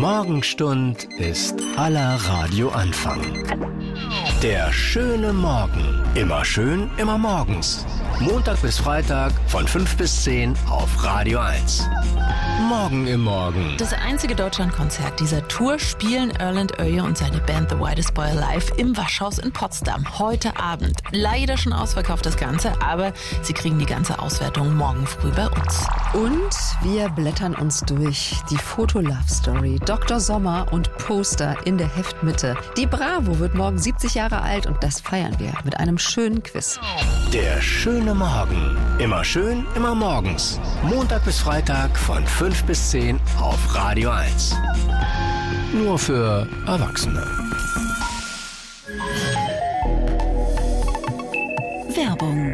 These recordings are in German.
Morgenstund ist aller Radioanfang. Der schöne Morgen. Immer schön, immer morgens. Montag bis Freitag von 5 bis 10 auf Radio 1. Morgen im Morgen. Das einzige Deutschlandkonzert dieser Tour spielen Erland Öye und seine Band The Whitest Boy live im Waschhaus in Potsdam. Heute Abend. Leider schon ausverkauft das Ganze, aber sie kriegen die ganze Auswertung morgen früh bei uns. Und wir blättern uns durch die Foto-Love-Story. Dr. Sommer und Poster in der Heftmitte. Die Bravo wird morgen 70 Jahre alt und das feiern wir mit einem schönen Quiz. Der schöne Morgen. Immer schön, immer morgens. Montag bis Freitag von 5 bis 10 auf Radio 1. Nur für Erwachsene. Werbung.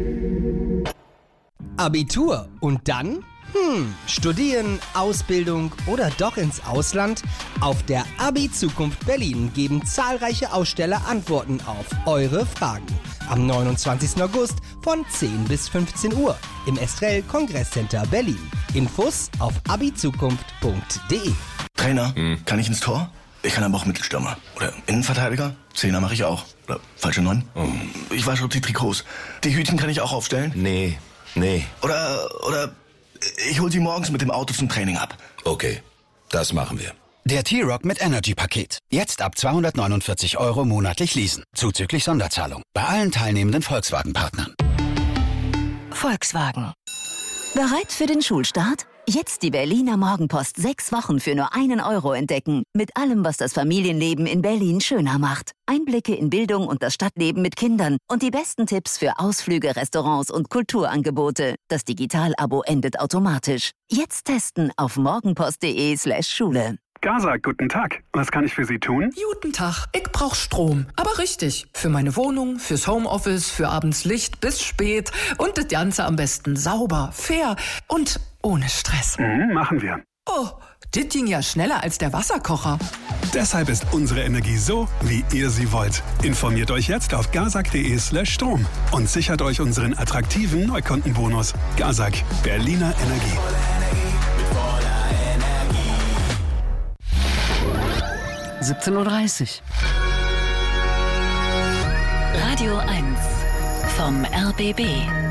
Abitur und dann? Studieren, Ausbildung oder doch ins Ausland? Auf der Abi-Zukunft Berlin geben zahlreiche Aussteller Antworten auf eure Fragen. Am 29. August von 10 bis 15 Uhr im Estrell Kongresscenter Berlin. Infos auf abizukunft.de. Trainer, kann ich ins Tor? Ich kann aber auch Mittelstürmer. Oder Innenverteidiger? Zehner mache ich auch. Oder falsche 9? Ich wasche die Trikots. Die Hütchen kann ich auch aufstellen? Nee. Oder ich hol sie morgens mit dem Auto zum Training ab. Okay, das machen wir. Der T-Rock mit Energy-Paket. Jetzt ab 249 € monatlich leasen. Zuzüglich Sonderzahlung. Bei allen teilnehmenden Volkswagen-Partnern. Volkswagen. Bereit für den Schulstart? Jetzt die Berliner Morgenpost 6 Wochen für nur 1 € entdecken. Mit allem, was das Familienleben in Berlin schöner macht. Einblicke in Bildung und das Stadtleben mit Kindern. Und die besten Tipps für Ausflüge, Restaurants und Kulturangebote. Das Digital-Abo endet automatisch. Jetzt testen auf morgenpost.de/Schule. Gaza, guten Tag. Was kann ich für Sie tun? Guten Tag. Ich brauch Strom. Aber richtig. Für meine Wohnung, fürs Homeoffice, für abends Licht bis spät. Und das Ganze am besten sauber, fair und ohne Stress. Machen wir. Oh, das ging ja schneller als der Wasserkocher. Deshalb ist unsere Energie so, wie ihr sie wollt. Informiert euch jetzt auf gazak.de/Strom und sichert euch unseren attraktiven Neukundenbonus. Gazak, Berliner Energie. 17:30 Uhr. Radio 1 vom RBB.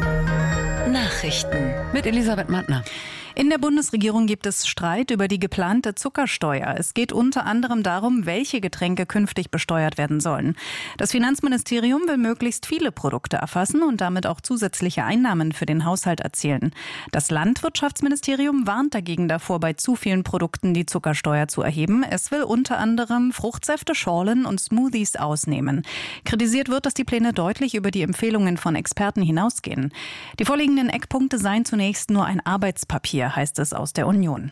Nachrichten Mit Elisabeth Mattner. In der Bundesregierung gibt es Streit über die geplante Zuckersteuer. Es geht unter anderem darum, welche Getränke künftig besteuert werden sollen. Das Finanzministerium will möglichst viele Produkte erfassen und damit auch zusätzliche Einnahmen für den Haushalt erzielen. Das Landwirtschaftsministerium warnt dagegen davor, bei zu vielen Produkten die Zuckersteuer zu erheben. Es will unter anderem Fruchtsäfte, Schorlen und Smoothies ausnehmen. Kritisiert wird, dass die Pläne deutlich über die Empfehlungen von Experten hinausgehen. Die vorliegenden Eckpunkte seien zunächst nur ein Arbeitspapier, heißt es aus der Union.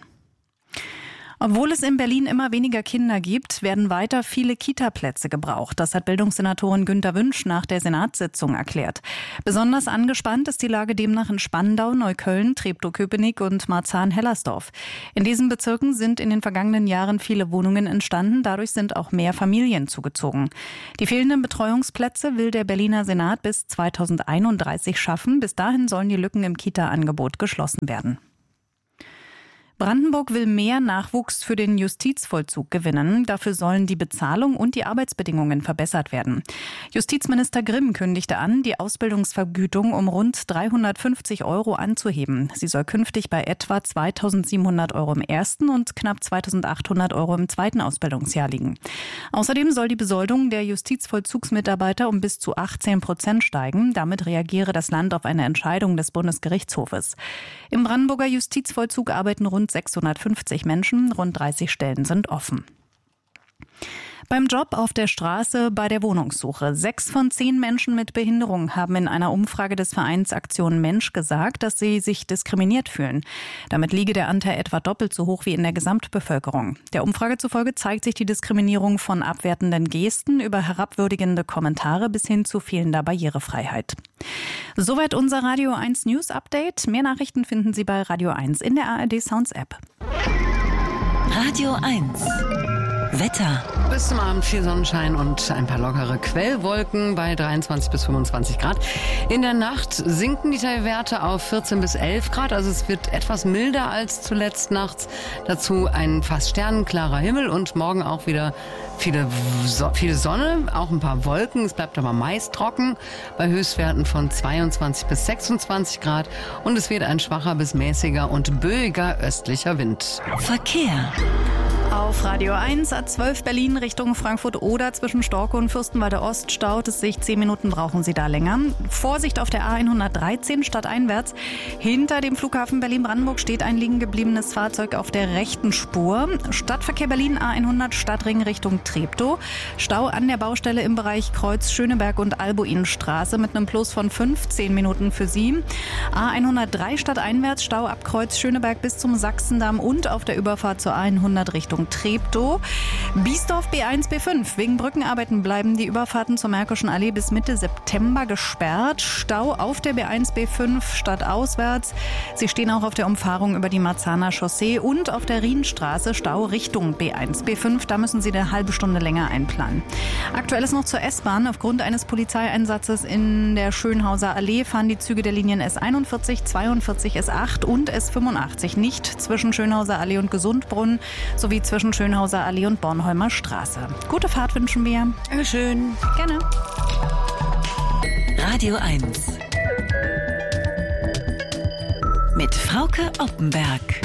Obwohl es in Berlin immer weniger Kinder gibt, werden weiter viele Kita-Plätze gebraucht. Das hat Bildungssenatorin Günter Wünsch nach der Senatssitzung erklärt. Besonders angespannt ist die Lage demnach in Spandau, Neukölln, Treptow-Köpenick und Marzahn-Hellersdorf. In diesen Bezirken sind in den vergangenen Jahren viele Wohnungen entstanden. Dadurch sind auch mehr Familien zugezogen. Die fehlenden Betreuungsplätze will der Berliner Senat bis 2031 schaffen. Bis dahin sollen die Lücken im Kita-Angebot geschlossen werden. Brandenburg will mehr Nachwuchs für den Justizvollzug gewinnen. Dafür sollen die Bezahlung und die Arbeitsbedingungen verbessert werden. Justizminister Grimm kündigte an, die Ausbildungsvergütung um rund 350 € anzuheben. Sie soll künftig bei etwa 2.700 € im ersten und knapp 2.800 € im zweiten Ausbildungsjahr liegen. Außerdem soll die Besoldung der Justizvollzugsmitarbeiter um bis zu 18% steigen. Damit reagiere das Land auf eine Entscheidung des Bundesgerichtshofes. Im Brandenburger Justizvollzug arbeiten rund 650 Menschen, rund 30 Stellen sind offen. Beim Job, auf der Straße, bei der Wohnungssuche. 6 von 10 Menschen mit Behinderung haben in einer Umfrage des Vereins Aktion Mensch gesagt, dass sie sich diskriminiert fühlen. Damit liege der Anteil etwa doppelt so hoch wie in der Gesamtbevölkerung. Der Umfrage zufolge zeigt sich die Diskriminierung von abwertenden Gesten über herabwürdigende Kommentare bis hin zu fehlender Barrierefreiheit. Soweit unser Radio 1 News Update. Mehr Nachrichten finden Sie bei Radio 1 in der ARD Sounds App. Radio 1 Wetter. Bis zum Abend viel Sonnenschein und ein paar lockere Quellwolken bei 23 bis 25 Grad. In der Nacht sinken die Werte auf 14 bis 11 Grad. Also es wird etwas milder als zuletzt nachts. Dazu ein fast sternenklarer Himmel und morgen auch wieder viele Sonne, auch ein paar Wolken. Es bleibt aber meist trocken bei Höchstwerten von 22 bis 26 Grad. Und es wird ein schwacher bis mäßiger und böiger östlicher Wind. Verkehr. Auf Radio 1, A12 Berlin Richtung Frankfurt oder zwischen Storkow und Fürstenwalde Ost staut es sich. 10 Minuten brauchen Sie da länger. Vorsicht auf der A113 stadteinwärts. Hinter dem Flughafen Berlin-Brandenburg steht ein liegen gebliebenes Fahrzeug auf der rechten Spur. Stadtverkehr Berlin A100 Stadtring Richtung Treptow. Stau an der Baustelle im Bereich Kreuz Schöneberg und Albuinstraße mit einem Plus von 15 Minuten für Sie. A103 stadteinwärts Stau ab Kreuz Schöneberg bis zum Sachsendamm und auf der Überfahrt zur A100 Richtung Treptow. Biesdorf B1, B5. Wegen Brückenarbeiten bleiben die Überfahrten zur Märkischen Allee bis Mitte September gesperrt. Stau auf der B1, B5 stadtauswärts. Sie stehen auch auf der Umfahrung über die Marzahner Chaussee und auf der Rienstraße Stau Richtung B1, B5. Da müssen Sie eine halbe Stunde länger einplanen. Aktuell ist noch zur S-Bahn. Aufgrund eines Polizeieinsatzes in der Schönhauser Allee fahren die Züge der Linien S41, 42, S8 und S85 nicht zwischen Schönhauser Allee und Gesundbrunnen sowie zwischen Schönhauser Allee und Bornholmer Straße. Gute Fahrt wünschen wir. Dankeschön. Gerne. Radio 1 mit Frauke Oppenberg.